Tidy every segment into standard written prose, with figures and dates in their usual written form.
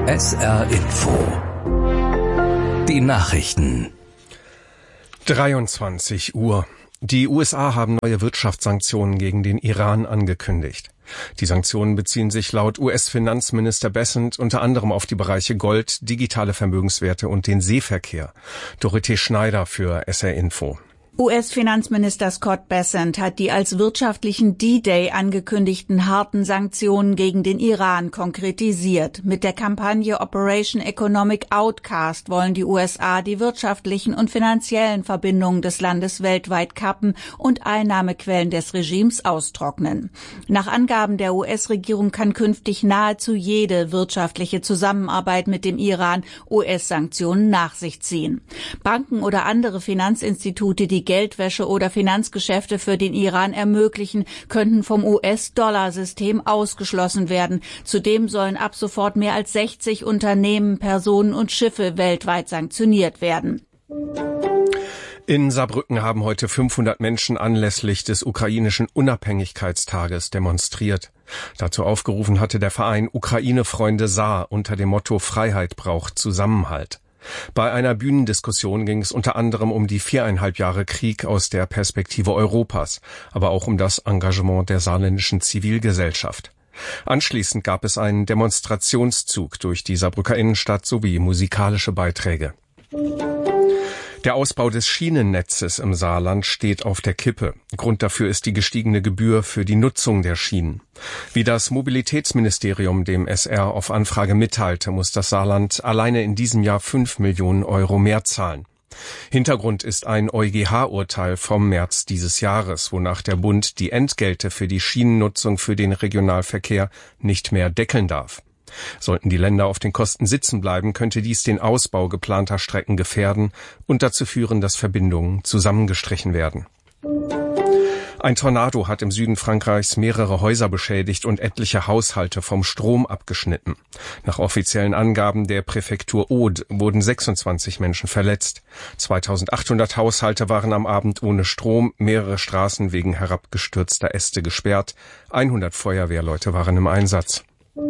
SR Info. Die Nachrichten. 23 Uhr. Die USA haben neue Wirtschaftssanktionen gegen den Iran angekündigt. Die Sanktionen beziehen sich laut US-Finanzminister Bessent unter anderem auf die Bereiche Gold, digitale Vermögenswerte und den Seeverkehr. Dorothee Schneider für SR Info. US-Finanzminister Scott Bessent hat die als wirtschaftlichen D-Day angekündigten harten Sanktionen gegen den Iran konkretisiert. Mit der Kampagne Operation Economic Outcast wollen die USA die wirtschaftlichen und finanziellen Verbindungen des Landes weltweit kappen und Einnahmequellen des Regimes austrocknen. Nach Angaben der US-Regierung kann künftig nahezu jede wirtschaftliche Zusammenarbeit mit dem Iran US-Sanktionen nach sich ziehen. Banken oder andere Finanzinstitute, die Geldwäsche oder Finanzgeschäfte für den Iran ermöglichen, könnten vom US-Dollar-System ausgeschlossen werden. Zudem sollen ab sofort mehr als 60 Unternehmen, Personen und Schiffe weltweit sanktioniert werden. In Saarbrücken haben heute 500 Menschen anlässlich des ukrainischen Unabhängigkeitstages demonstriert. Dazu aufgerufen hatte der Verein Ukraine-Freunde Saar unter dem Motto Freiheit braucht Zusammenhalt. Bei einer Bühnendiskussion ging es unter anderem um die 4,5 Jahre Krieg aus der Perspektive Europas, aber auch um das Engagement der saarländischen Zivilgesellschaft. Anschließend gab es einen Demonstrationszug durch die Saarbrücker Innenstadt sowie musikalische Beiträge. Der Ausbau des Schienennetzes im Saarland steht auf der Kippe. Grund dafür ist die gestiegene Gebühr für die Nutzung der Schienen. Wie das Mobilitätsministerium dem SR auf Anfrage mitteilte, muss das Saarland alleine in diesem Jahr 5 Millionen Euro mehr zahlen. Hintergrund ist ein EuGH-Urteil vom März dieses Jahres, wonach der Bund die Entgelte für die Schienennutzung für den Regionalverkehr nicht mehr deckeln darf. Sollten die Länder auf den Kosten sitzen bleiben, könnte dies den Ausbau geplanter Strecken gefährden und dazu führen, dass Verbindungen zusammengestrichen werden. Ein Tornado hat im Süden Frankreichs mehrere Häuser beschädigt und etliche Haushalte vom Strom abgeschnitten. Nach offiziellen Angaben der Präfektur Aude wurden 26 Menschen verletzt. 2800 Haushalte waren am Abend ohne Strom, mehrere Straßen wegen herabgestürzter Äste gesperrt, 100 Feuerwehrleute waren im Einsatz.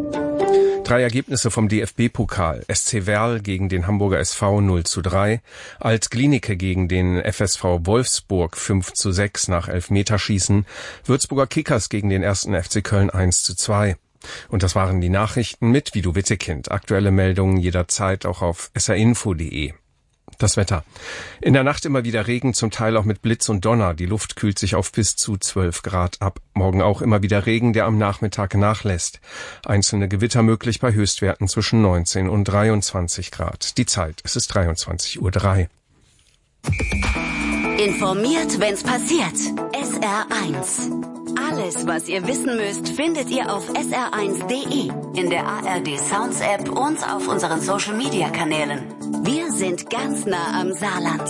3 Ergebnisse vom DFB-Pokal. SC Werl gegen den Hamburger SV 0:3, Alt-Glienicke gegen den FSV Wolfsburg 5:6 nach Elfmeterschießen, Würzburger Kickers gegen den 1. FC Köln 1:2. Und das waren die Nachrichten mit Vido Wittekind. Aktuelle Meldungen jederzeit auch auf srinfo.de. Das Wetter. In der Nacht immer wieder Regen, zum Teil auch mit Blitz und Donner. Die Luft kühlt sich auf bis zu 12 Grad ab. Morgen auch immer wieder Regen, der am Nachmittag nachlässt. Einzelne Gewitter möglich bei Höchstwerten zwischen 19 und 23 Grad. Die Zeit, es ist 23:03 Uhr. Informiert, wenn's passiert. SR1. Alles, was ihr wissen müsst, findet ihr auf sr1.de, in der ARD Sounds App und auf unseren Social Media Kanälen. Wir sind ganz nah am Saarland.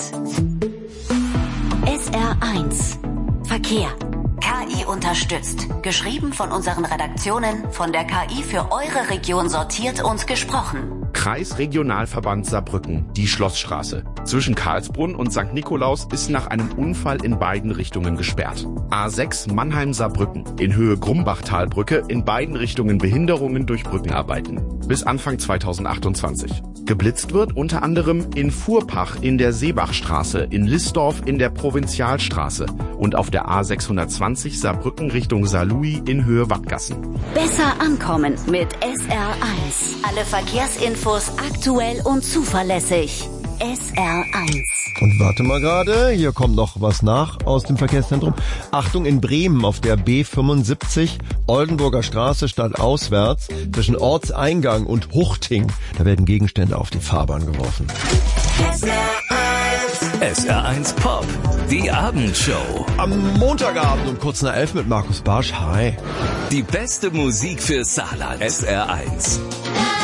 SR1. Verkehr. KI unterstützt. Geschrieben von unseren Redaktionen, von der KI für eure Region sortiert und gesprochen. Kreisregionalverband Saarbrücken, die Schlossstraße. Zwischen Karlsbrunn und St. Nikolaus ist nach einem Unfall in beiden Richtungen gesperrt. A6 Mannheim-Saarbrücken, in Höhe Grumbachtalbrücke, in beiden Richtungen Behinderungen durch Brückenarbeiten. Bis Anfang 2028. Geblitzt wird unter anderem in Furpach in der Seebachstraße, in Listdorf in der Provinzialstraße und auf der A620 Saarbrücken Richtung Saarlouis in Höhe Wattgassen. Besser ankommen mit SR1. Alle Verkehrsinfos aktuell und zuverlässig. SR1. Und warte mal gerade, hier kommt noch was nach aus dem Verkehrszentrum. Achtung, in Bremen auf der B75, Oldenburger Straße stadtauswärts, zwischen Ortseingang und Huchting. Da werden Gegenstände auf die Fahrbahn geworfen. SR1 Pop, die Abendshow. Am Montagabend um kurz nach 11 mit Markus Barsch. Hi. Die beste Musik für Saarland. SR1.